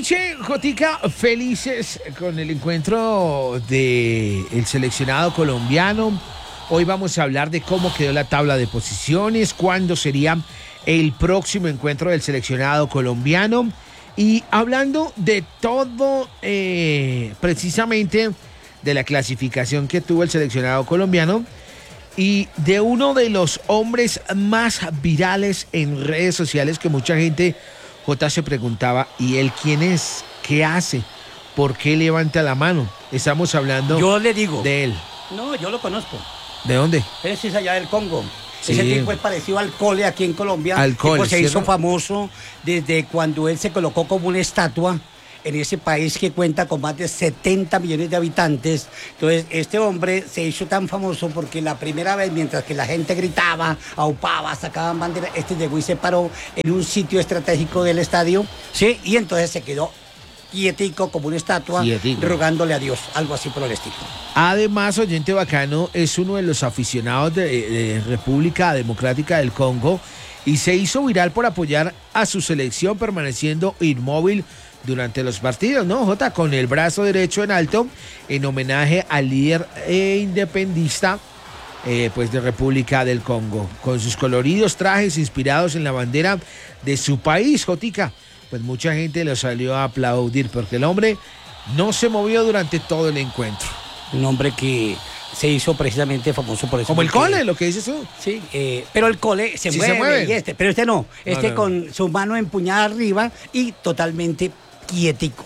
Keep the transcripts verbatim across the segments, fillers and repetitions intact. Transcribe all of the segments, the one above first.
noche, Jotica, felices con el encuentro del seleccionado colombiano. Hoy vamos a hablar de cómo quedó la tabla de posiciones, cuándo sería el próximo encuentro del seleccionado colombiano. Y hablando de todo, eh, precisamente de la clasificación que tuvo el seleccionado colombiano y de uno de los hombres más virales en redes sociales que mucha gente, J, se preguntaba, ¿y él quién es? ¿Qué hace? ¿Por qué levanta la mano? Estamos hablando yo le digo, de él. No, yo lo conozco. ¿De dónde? Ese es allá del Congo. Sí. Ese tipo es parecido al Cole aquí en Colombia. Al Cole, tipo se ¿cierto? hizo famoso desde cuando él se colocó como una estatua en ese país que cuenta con más de setenta millones de habitantes. Entonces, este hombre se hizo tan famoso porque la primera vez, mientras que la gente gritaba, aupaba, sacaban bandera, este llegó y se paró en un sitio estratégico del estadio, ¿sí? Y entonces se quedó quietico como una estatua, quietico, rogándole a Dios, algo así por el estilo. Además, oyente bacano, es uno de los aficionados de, de República Democrática del Congo y se hizo viral por apoyar a su selección permaneciendo inmóvil durante los partidos, ¿no, Jota? Con el brazo derecho en alto en homenaje al líder eh, independista eh, pues de República del Congo, con sus coloridos trajes inspirados en la bandera de su país, Jotica. Pues mucha gente lo salió a aplaudir porque el hombre no se movió durante todo el encuentro. Un hombre que se hizo precisamente famoso por eso. Como el porque, Cole, lo que dices tú. Sí, eh, pero el Cole se, sí mueve, se mueve, y este, pero este no. Este no, no. con su mano empuñada arriba y totalmente quietico.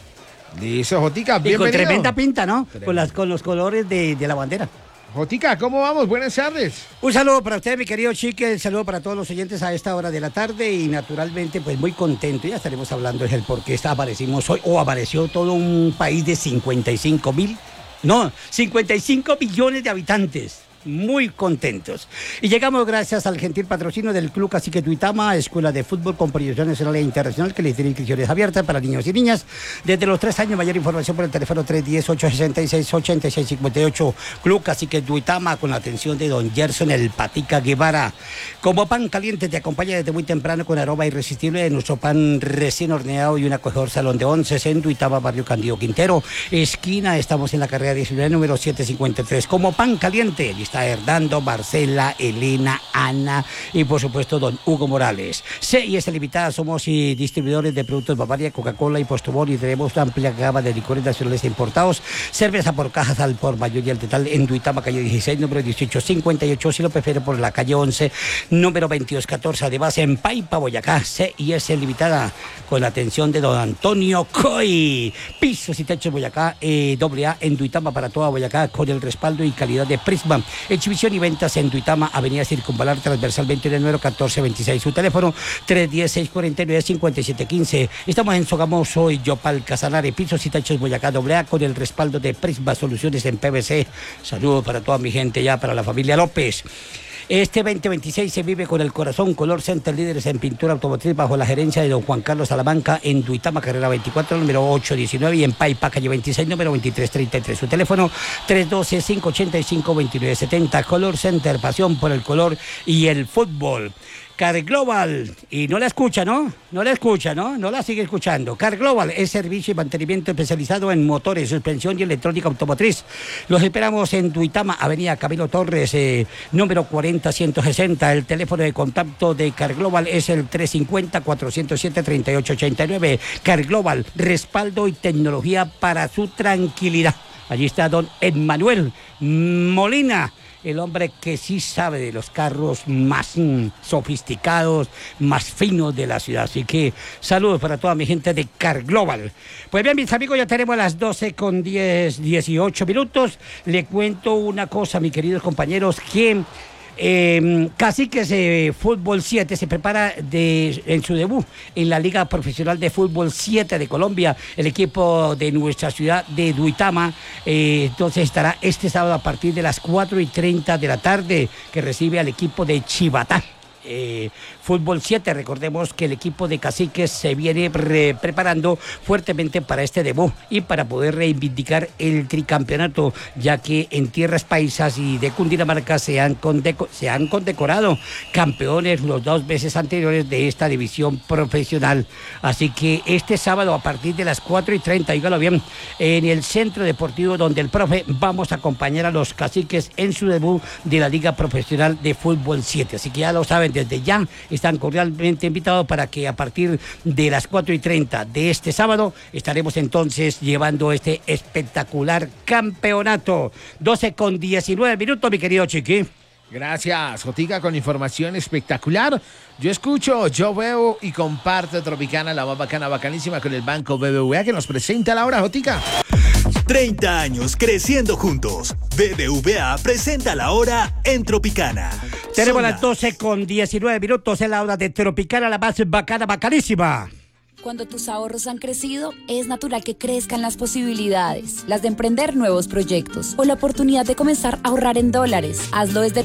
Dice Jotica, y bienvenido. con tremenda pinta, ¿no? Tremendo. Con, las, con los colores de, de la bandera. Jotica, ¿cómo vamos? Buenas tardes. Un saludo para usted, mi querido Chique, el saludo para todos los oyentes a esta hora de la tarde y naturalmente pues muy contento, ya estaremos hablando del por qué aparecimos hoy, o apareció todo un país de cincuenta y cinco mil, no, cincuenta y cinco millones de habitantes. Muy contentos. Y llegamos gracias al gentil patrocinio del Club Cacique Duitama, escuela de fútbol con proyección nacional e internacional que les tiene inscripciones abiertas para niños y niñas desde los tres años. Mayor información por el teléfono tres uno cero, ocho seis seis, ocho seis cinco ocho. Club Cacique Duitama con la atención de don Gerson el Patica Guevara. Como pan caliente te acompaña desde muy temprano con aroma irresistible de nuestro pan recién horneado y un acogedor salón de once en Duitama, barrio Candido Quintero, esquina. Estamos en la carrera diecinueve, número setecientos cincuenta y tres. Como pan caliente está Hernando, Marcela, Elena, Ana y por supuesto don Hugo Morales. C y S Limitada, somos y distribuidores de productos Bavaria, Coca-Cola y Postobón y tenemos una amplia gama de licores nacionales e importados, cerveza por cajas al por mayor y al total en Duitama, calle dieciséis, número dieciocho cincuenta y ocho, si lo prefiere por la calle once, número veintidós catorce, además en Paipa, Boyacá. C y S Limitada con la atención de don Antonio Coy, pisos y techos Boyacá, eh, doble A en Duitama para toda Boyacá con el respaldo y calidad de Prisma. Exhibición y ventas en Duitama, avenida Circunvalar, transversalmente en el número catorce veintiséis. Su teléfono tres uno cero, seis cuatro nueve, cinco siete uno cinco. Estamos en Sogamoso y Yopal Casanare, pisos y techos Boyacá doble A con el respaldo de Prisma Soluciones en P V C. Saludos para toda mi gente ya, para la familia López. Este veinte veintiséis se vive con el corazón. Color Center, líderes en pintura automotriz bajo la gerencia de don Juan Carlos Salamanca en Duitama, carrera veinticuatro, número ocho diecinueve y en Paipa, calle veintiséis, número veintitrés treinta y tres. Su teléfono tres uno dos, cinco ocho cinco, dos nueve siete cero. Color Center, pasión por el color y el fútbol. Car Global, y no la escucha, ¿no? No la escucha, ¿no? No la sigue escuchando. Car Global es servicio y mantenimiento especializado en motores, suspensión y electrónica automotriz. Los esperamos en Duitama, avenida Camilo Torres, eh, número cuarenta ciento sesenta. El teléfono de contacto de Car Global es el tres cinco cero, cuatro cero siete, tres ocho ocho nueve. Car Global, respaldo y tecnología para su tranquilidad. Allí está don Emmanuel Molina, el hombre que sí sabe de los carros más mm, sofisticados, más finos de la ciudad. Así que saludos para toda mi gente de Car Global. Pues bien, mis amigos, ya tenemos las doce con diez, dieciocho minutos. Le cuento una cosa, mis queridos compañeros, que Eh, Caciques eh, Fútbol siete se prepara de, en su debut en la Liga Profesional de Fútbol siete de Colombia, el equipo de nuestra ciudad de Duitama. Eh, entonces estará este sábado a partir de las cuatro y treinta de la tarde, que recibe al equipo de Chivatá. eh, Fútbol siete. Recordemos que el equipo de Caciques se viene re- preparando fuertemente para este debut y para poder reivindicar el tricampeonato, ya que en tierras paisas y de Cundinamarca se han, condeco- se han condecorado campeones los dos veces anteriores de esta división profesional. Así que este sábado a partir de las cuatro y treinta, dígalo bien, en el Centro Deportivo donde el profe vamos a acompañar a los Caciques en su debut de la Liga Profesional de Fútbol siete. Así que ya lo saben, desde ya están cordialmente invitados para que a partir de las cuatro y treinta de este sábado estaremos entonces llevando este espectacular campeonato. doce con diecinueve minutos, mi querido Chiqui. Gracias, Jotica, con información espectacular. Yo escucho, yo veo y comparto Tropicana, la más bacana, bacanísima, con el Banco B B V A, que nos presenta la hora, Jotica. treinta años creciendo juntos. B B V A presenta la hora en Tropicana. Tenemos las doce con diecinueve minutos en la hora de Tropicana, la más bacana, bacanísima. Cuando tus ahorros han crecido, es natural que crezcan las posibilidades, las de emprender nuevos proyectos o la oportunidad de comenzar a ahorrar en dólares. Hazlo desde